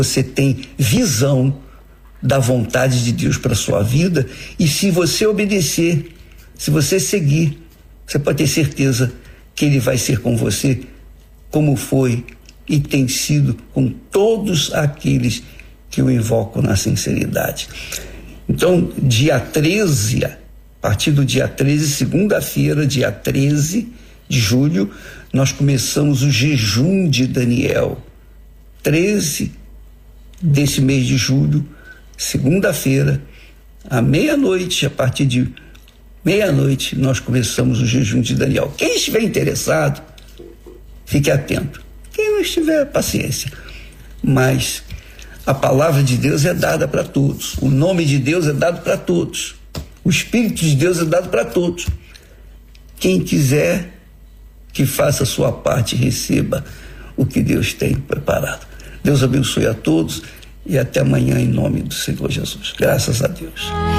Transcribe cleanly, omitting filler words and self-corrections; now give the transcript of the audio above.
você tem visão da vontade de Deus para a sua vida, e se você obedecer, se você seguir, você pode ter certeza que Ele vai ser com você, como foi e tem sido com todos aqueles que o invocam na sinceridade. Então, dia 13, a partir do dia 13, segunda-feira, dia 13 de julho, nós começamos o jejum de Daniel. 13 desse mês de julho, segunda-feira, à meia-noite, a partir de meia-noite, nós começamos o jejum de Daniel. Quem estiver interessado, fique atento. Quem não estiver, paciência. Mas a palavra de Deus é dada para todos. O nome de Deus é dado para todos. O Espírito de Deus é dado para todos. Quem quiser, que faça a sua parte e receba o que Deus tem preparado. Deus abençoe a todos e até amanhã em nome do Senhor Jesus. Graças a Deus.